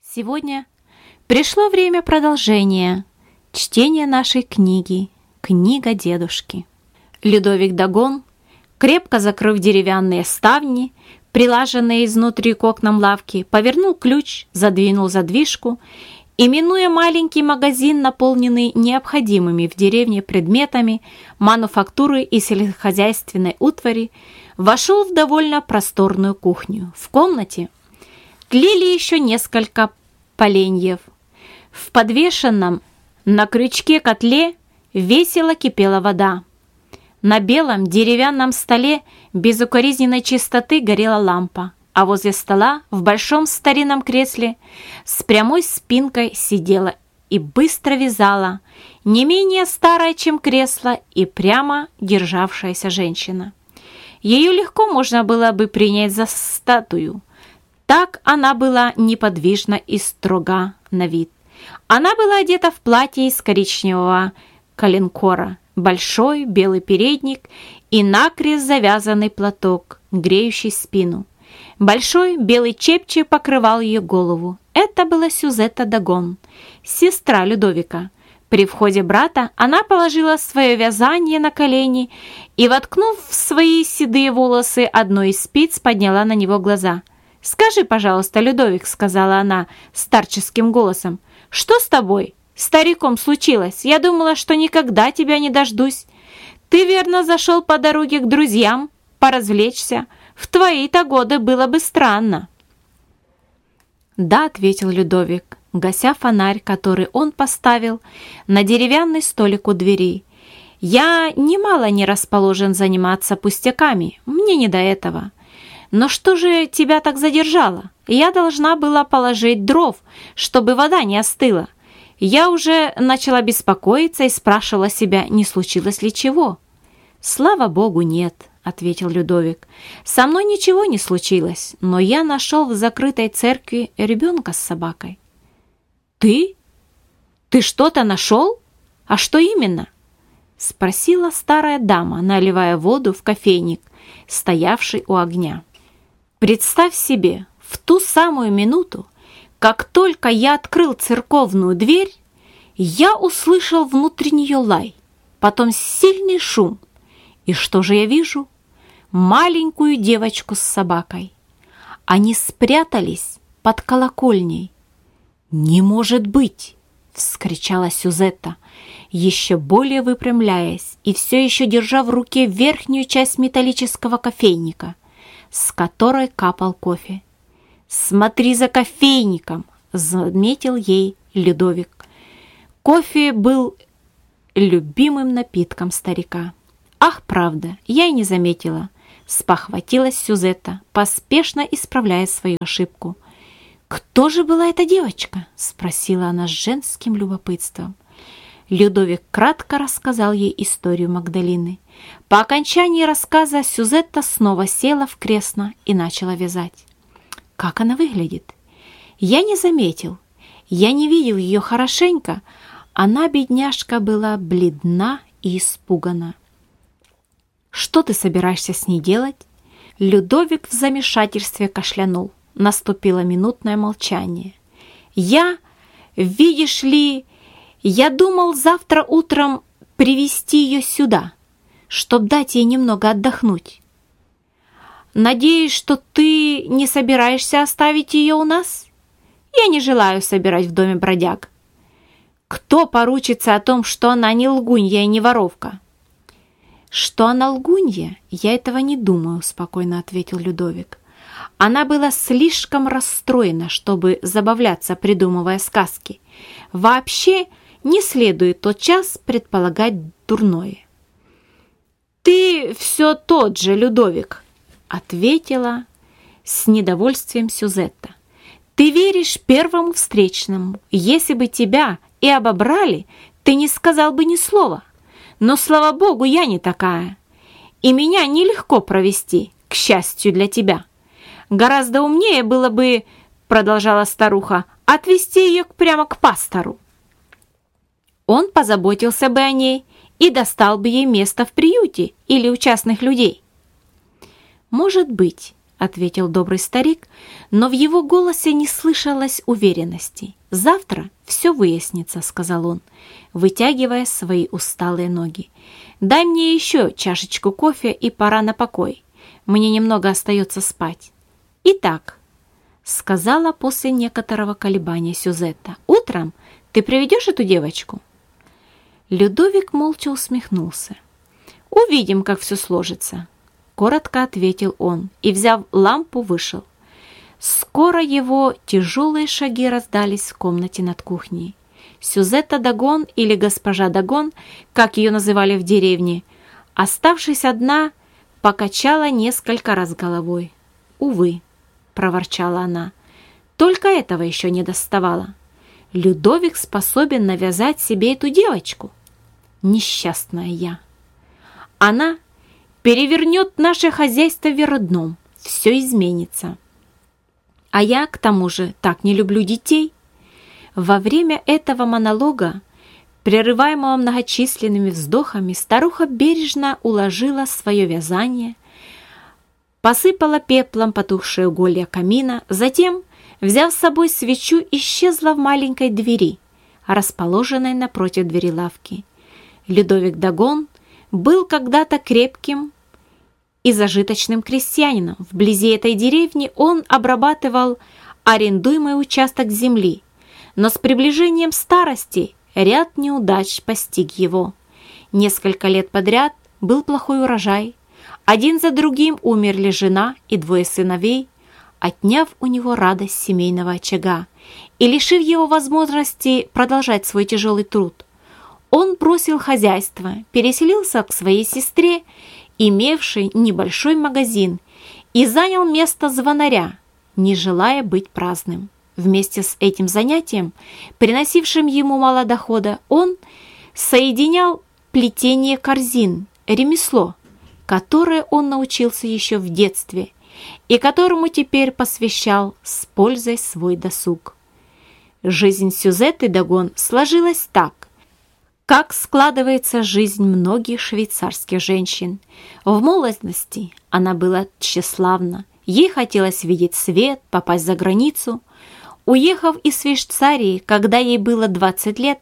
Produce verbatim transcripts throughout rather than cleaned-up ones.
Сегодня пришло время продолжения чтения нашей книги «Книга дедушки». Людовик Дагон, крепко закрыв деревянные ставни, прилаженные изнутри к окнам лавки, повернул ключ, задвинул задвижку и, минуя маленький магазин, наполненный необходимыми в деревне предметами мануфактуры и сельскохозяйственной утвари, вошел в довольно просторную кухню. В комнате тлели еще несколько поленьев. В подвешенном на крючке котле весело кипела вода. На белом деревянном столе безукоризненной чистоты горела лампа, а возле стола в большом старинном кресле с прямой спинкой сидела и быстро вязала не менее старая, чем кресло, и прямо державшаяся женщина. Ее легко можно было бы принять за статую. Так она была неподвижна и строга на вид. Она была одета в платье из коричневого коленкора, большой белый передник и накрест завязанный платок, греющий спину. Большой белый чепчик покрывал ее голову. Это была Сюзетта Дагон, сестра Людовика. При входе брата она положила свое вязание на колени и, воткнув в свои седые волосы одной из спиц, подняла на него глаза. «Скажи, пожалуйста, Людовик», — сказала она старческим голосом, — «что с тобой, стариком, случилось? Я думала, что никогда тебя не дождусь. Ты, верно, зашел по дороге к друзьям поразвлечься. В твои-то годы было бы странно». «Да», — ответил Людовик, гася фонарь, который он поставил на деревянный столик у двери. «Я немало не расположен заниматься пустяками, мне не до этого. Но что же тебя так задержало? Я должна была положить дров, чтобы вода не остыла. Я уже начала беспокоиться и спрашивала себя, не случилось ли чего». «Слава Богу, нет», — ответил Людовик. «Со мной ничего не случилось, но я нашел в закрытой церкви ребенка с собакой». «Ты? Ты что-то нашел? А что именно?» — спросила старая дама, наливая воду в кофейник, стоявший у огня. «Представь себе, в ту самую минуту, как только я открыл церковную дверь, я услышал внутри нее лай, потом сильный шум. И что же я вижу? Маленькую девочку с собакой. Они спрятались под колокольней». «Не может быть!» — вскричала Сюзетта, еще более выпрямляясь и все еще держа в руке верхнюю часть металлического кофейника, с которой капал кофе. «Смотри за кофейником!» — заметил ей Людовик. Кофе был любимым напитком старика. «Ах, правда, я и не заметила!» — спохватилась Сюзетта, поспешно исправляя свою ошибку. «Кто же была эта девочка?» — спросила она с женским любопытством. Людовик кратко рассказал ей историю Магдалины. По окончании рассказа Сюзетта снова села в кресло и начала вязать. «Как она выглядит?» «Я не заметил. Я не видел ее хорошенько. Она, бедняжка, была бледна и испугана». «Что ты собираешься с ней делать?» Людовик в замешательстве кашлянул. Наступило минутное молчание. «Я, видишь ли, я думал завтра утром привести ее сюда, чтоб дать ей немного отдохнуть. Надеюсь, что ты не собираешься оставить ее у нас? Я не желаю собирать в доме бродяг. Кто поручится о том, что она не лгунья и не воровка?» «Что она лгунья, я этого не думаю», — спокойно ответил Людовик. Она была слишком расстроена, чтобы забавляться, придумывая сказки. Вообще не следует тотчас предполагать дурное. «Ты все тот же, Людовик», — ответила с недовольствием Сюзетта. «Ты веришь первому встречному. Если бы тебя и обобрали, ты не сказал бы ни слова. Но, слава богу, я не такая. И меня нелегко провести, к счастью для тебя. Гораздо умнее было бы, — продолжала старуха, — отвезти ее прямо к пастору. Он позаботился бы о ней и достал бы ей место в приюте или у частных людей». «Может быть, — ответил добрый старик, но в его голосе не слышалось уверенности. «Завтра все выяснится», — сказал он, вытягивая свои усталые ноги. «Дай мне еще чашечку кофе, и пора на покой. Мне немного остается спать». «Итак», — сказала после некоторого колебания Сюзетта, «утром ты приведешь эту девочку?» Людовик молча усмехнулся. «Увидим, как все сложится», — коротко ответил он и, взяв лампу, вышел. Скоро его тяжелые шаги раздались в комнате над кухней. Сюзетта Дагон, или госпожа Дагон, как ее называли в деревне, оставшись одна, покачала несколько раз головой. «Увы», — проворчала она, — «только этого еще не доставало. Людовик способен навязать себе эту девочку. Несчастная я. Она перевернет наше хозяйство вверх дном, все изменится. А я, к тому же, так не люблю детей». Во время этого монолога, прерываемого многочисленными вздохами, старуха бережно уложила свое вязание, посыпала пеплом потухшие уголья камина, затем, взяв с собой свечу, исчезла в маленькой двери, расположенной напротив двери лавки. Людовик Дагон был когда-то крепким и зажиточным крестьянином. Вблизи этой деревни он обрабатывал арендуемый участок земли, но с приближением старости ряд неудач постиг его. Несколько лет подряд был плохой урожай, один за другим умерли жена и двое сыновей, отняв у него радость семейного очага и лишив его возможности продолжать свой тяжелый труд. Он бросил хозяйство, переселился к своей сестре, имевшей небольшой магазин, и занял место звонаря, не желая быть праздным. Вместе с этим занятием, приносившим ему мало дохода, он соединял плетение корзин, ремесло, которое он научился еще в детстве и которому теперь посвящал с пользой свой досуг. Жизнь Сюзетты Дагон сложилась так, как складывается жизнь многих швейцарских женщин. В молодости она была тщеславна, ей хотелось видеть свет, попасть за границу. Уехав из Швейцарии, когда ей было двадцать лет,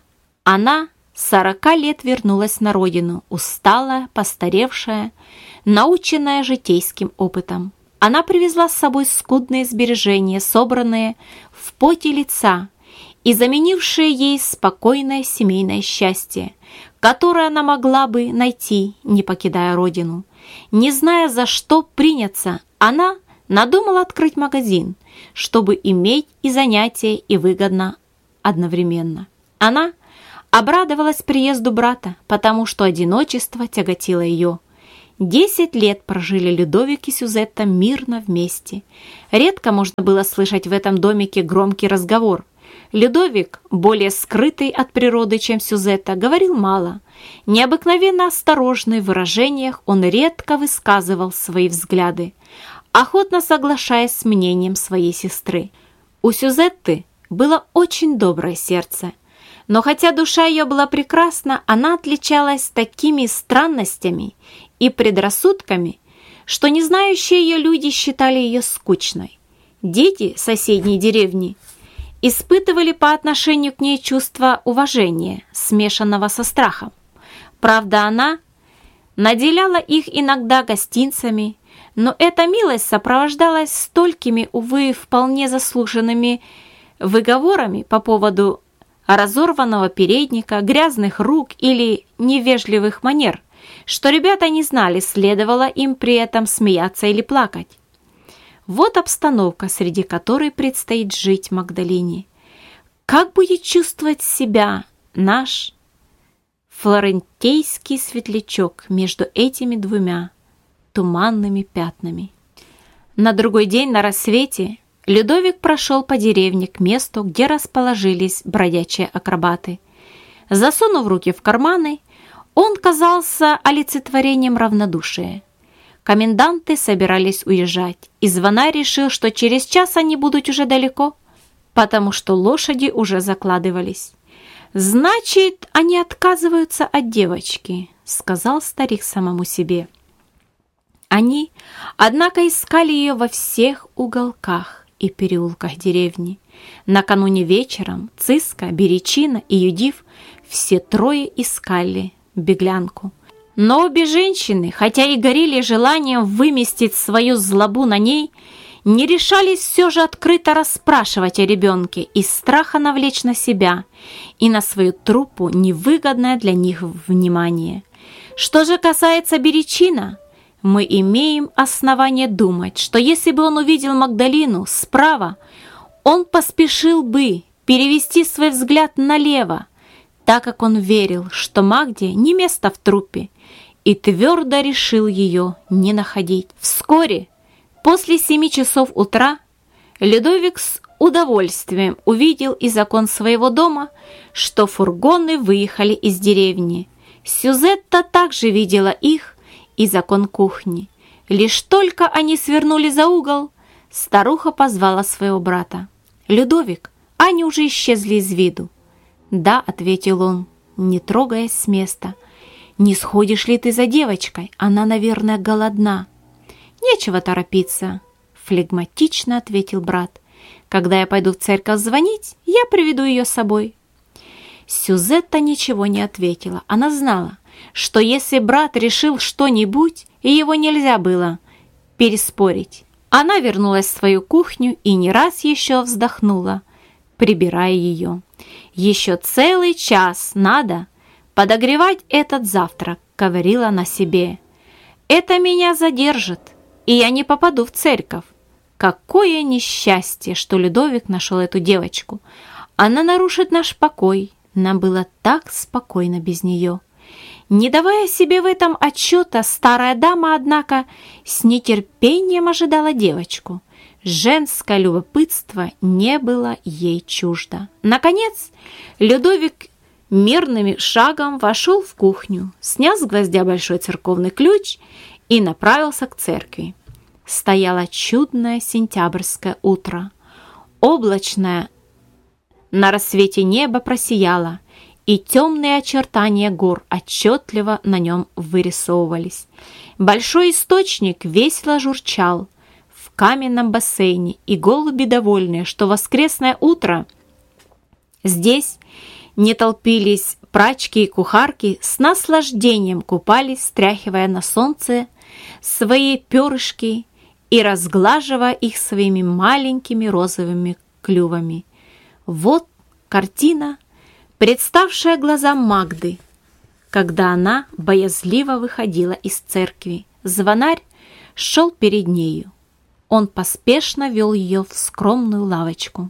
она сорока лет вернулась на родину, усталая, постаревшая, наученная житейским опытом. Она привезла с собой скудные сбережения, собранные в поте лица и заменившие ей спокойное семейное счастье, которое она могла бы найти, не покидая родину. Не зная, за что приняться, она надумала открыть магазин, чтобы иметь и занятия, и выгодно одновременно. Она обрадовалась приезду брата, потому что одиночество тяготило ее. Десять лет прожили Людовик и Сюзетта мирно вместе. Редко можно было слышать в этом домике громкий разговор. Людовик, более скрытый от природы, чем Сюзетта, говорил мало. Необыкновенно осторожный в выражениях, он редко высказывал свои взгляды, охотно соглашаясь с мнением своей сестры. У Сюзетты было очень доброе сердце, но хотя душа ее была прекрасна, она отличалась такими странностями и предрассудками, что незнающие ее люди считали ее скучной. Дети соседней деревни испытывали по отношению к ней чувство уважения, смешанного со страхом. Правда, она наделяла их иногда гостинцами, но эта милость сопровождалась столькими, увы, вполне заслуженными выговорами по поводу разорванного передника, грязных рук или невежливых манер, что ребята не знали, следовало им при этом смеяться или плакать. Вот обстановка, среди которой предстоит жить Магдалине. Как будет чувствовать себя наш флорентийский светлячок между этими двумя туманными пятнами? На другой день на рассвете Людовик прошел по деревне к месту, где расположились бродячие акробаты. Засунув руки в карманы, он казался олицетворением равнодушия. Коменданты собирались уезжать, и звонарь решил, что через час они будут уже далеко, потому что лошади уже закладывались. «Значит, они отказываются от девочки», — сказал старик самому себе. Они, однако, искали ее во всех уголках и переулках деревни. Накануне вечером Циска, Беречина и Юдив все трое искали беглянку. Но обе женщины, хотя и горели желанием выместить свою злобу на ней, не решались все же открыто расспрашивать о ребенке из страха навлечь на себя и на свою труппу невыгодное для них внимание. Что же касается Беречина, мы имеем основание думать, что если бы он увидел Магдалину справа, он поспешил бы перевести свой взгляд налево, так как он верил, что Магде не место в труппе, и твердо решил ее не находить. Вскоре, после семи часов утра, Людовик с удовольствием увидел из окон своего дома, что фургоны выехали из деревни. Сюзетта также видела их из окон кухни. Лишь только они свернули за угол, старуха позвала своего брата. «Людовик, они уже исчезли из виду». «Да», — ответил он, не трогаясь с места. «Не сходишь ли ты за девочкой? Она, наверное, голодна». «Нечего торопиться», — флегматично ответил брат. «Когда я пойду в церковь звонить, я приведу ее с собой». Сюзетта ничего не ответила. Она знала, что если брат решил что-нибудь, его нельзя было переспорить. Она вернулась в свою кухню и не раз еще вздохнула, прибирая ее. «Еще целый час надо подогревать этот завтрак», — говорила она себе. «Это меня задержит, и я не попаду в церковь». Какое несчастье, что Людовик нашел эту девочку. Она нарушит наш покой. Нам было так спокойно без нее. Не давая себе в этом отчета, старая дама, однако, с нетерпением ожидала девочку. Женское любопытство не было ей чуждо. Наконец, Людовик мерным шагом вошел в кухню, снял с гвоздя большой церковный ключ и направился к церкви. Стояло чудное сентябрьское утро. Облачное на рассвете небо просияло, и темные очертания гор отчетливо на нем вырисовывались. Большой источник весело журчал в каменном бассейне, и голуби, довольные, что воскресное утро здесь не толпились прачки и кухарки, с наслаждением купались, стряхивая на солнце свои перышки и разглаживая их своими маленькими розовыми клювами. Вот картина, представшая глазам Магды, когда она боязливо выходила из церкви. Звонарь шел перед нею. Он поспешно вел ее в скромную лавочку.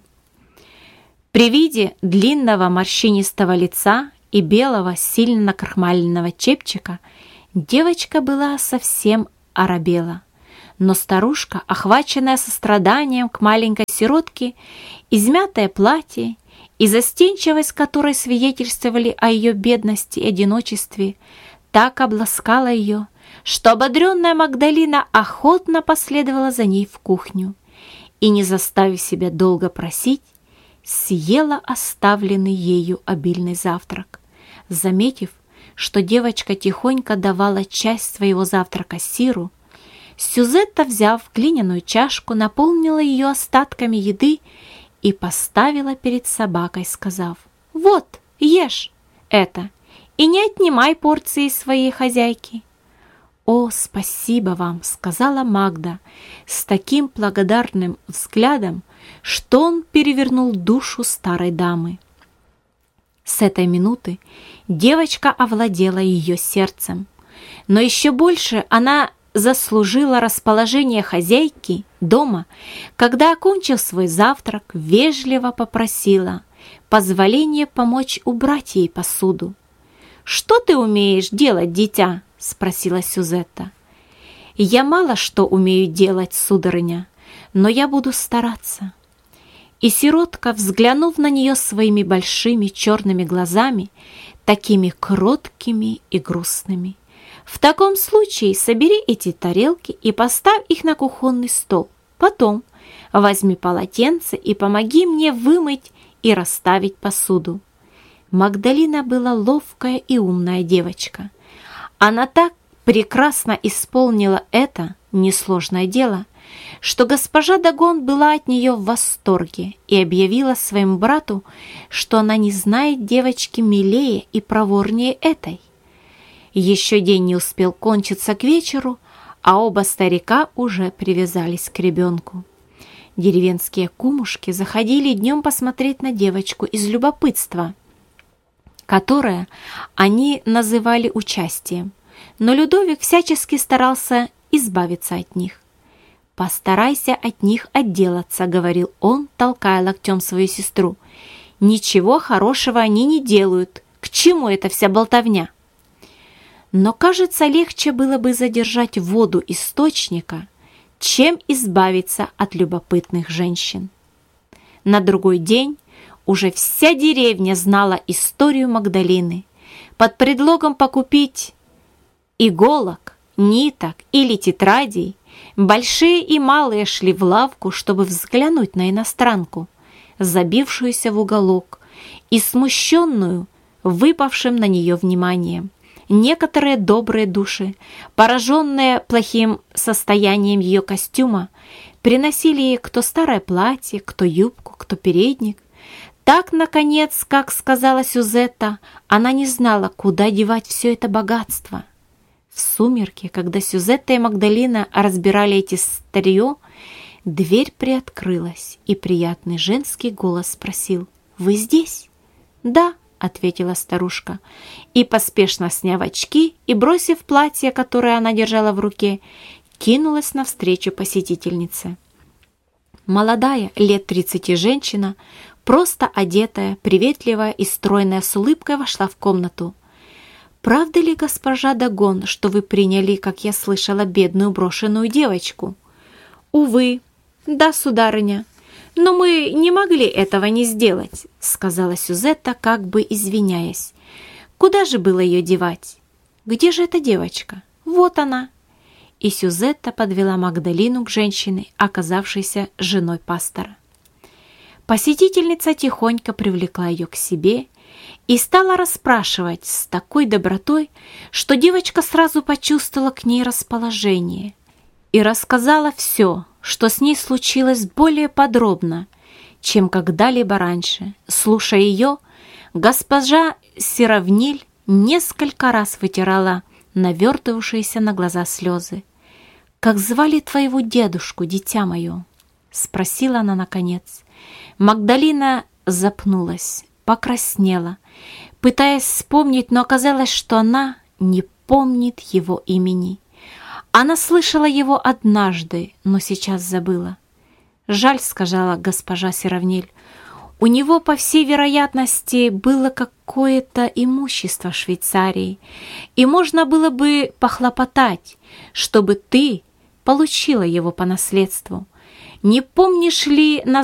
При виде длинного морщинистого лица и белого, сильно накрахмаленного чепчика девочка была совсем оробела. Но старушка, охваченная состраданием к маленькой сиротке, измятое платье и застенчивость, которой свидетельствовали о ее бедности и одиночестве, так обласкала ее, что ободренная Магдалина охотно последовала за ней в кухню и, не заставив себя долго просить, съела оставленный ею обильный завтрак. Заметив, что девочка тихонько давала часть своего завтрака Сиру, Сюзетта, взяв глиняную чашку, наполнила ее остатками еды и поставила перед собакой, сказав: «Вот, ешь это и не отнимай порции своей хозяйки». «О, спасибо вам», — сказала Магда с таким благодарным взглядом, что он перевернул душу старой дамы. С этой минуты девочка овладела ее сердцем, но еще больше она заслужила расположение хозяйки дома, когда, окончив свой завтрак, вежливо попросила позволения помочь убрать ей посуду. «Что ты умеешь делать, дитя?» — спросила Сюзетта. «Я мало что умею делать, сударыня, но я буду стараться». И сиротка, взглянув на нее своими большими черными глазами, такими кроткими и грустными: «В таком случае собери эти тарелки и поставь их на кухонный стол. Потом возьми полотенце и помоги мне вымыть и расставить посуду». Магдалина была ловкая и умная девочка. Она так прекрасно исполнила это несложное дело, что госпожа Дагон была от нее в восторге и объявила своему брату, что она не знает девочки милее и проворнее этой. Еще день не успел кончиться к вечеру, а оба старика уже привязались к ребенку. Деревенские кумушки заходили днем посмотреть на девочку из любопытства, которое они называли участием, но Людовик всячески старался избавиться от них. «Постарайся от них отделаться», — говорил он, толкая локтем свою сестру. «Ничего хорошего они не делают. К чему эта вся болтовня?» Но, кажется, легче было бы задержать воду источника, чем избавиться от любопытных женщин. На другой день уже вся деревня знала историю Магдалины. Под предлогом покупить иголок, ниток или тетрадей большие и малые шли в лавку, чтобы взглянуть на иностранку, забившуюся в уголок и смущенную выпавшим на нее вниманием. Некоторые добрые души, пораженные плохим состоянием ее костюма, приносили ей кто старое платье, кто юбку, кто передник. Так, наконец, как сказала Сюзетта, она не знала, куда девать все это богатство. В сумерки, когда Сюзетта и Магдалина разбирали эти старье, дверь приоткрылась, и приятный женский голос спросил: «Вы здесь?» «Да», — ответила старушка, и, поспешно сняв очки и бросив платье, которое она держала в руке, кинулась навстречу посетительнице. Молодая, лет тридцати женщина, просто одетая, приветливая и стройная, с улыбкой вошла в комнату. «Правда ли, госпожа Дагон, что вы приняли, как я слышала, бедную брошенную девочку?» «Увы, да, сударыня, но мы не могли этого не сделать», — сказала Сюзетта, как бы извиняясь. «Куда же было ее девать? Где же эта девочка? Вот она!» И Сюзетта подвела Магдалину к женщине, оказавшейся женой пастора. Посетительница тихонько привлекла ее к себе и стала расспрашивать с такой добротой, что девочка сразу почувствовала к ней расположение и рассказала все, что с ней случилось, более подробно, чем когда-либо раньше. Слушая ее, госпожа Серовниль несколько раз вытирала навертывавшиеся на глаза слезы. «Как звали твоего дедушку, дитя мое?» — спросила она наконец. Магдалина запнулась, покраснела, пытаясь вспомнить, но оказалось, что она не помнит его имени. Она слышала его однажды, но сейчас забыла. «Жаль», — сказала госпожа Серовниль, — «у него, по всей вероятности, было какое-то имущество в Швейцарии, и можно было бы похлопотать, чтобы ты получила его по наследству. Не помнишь ли, на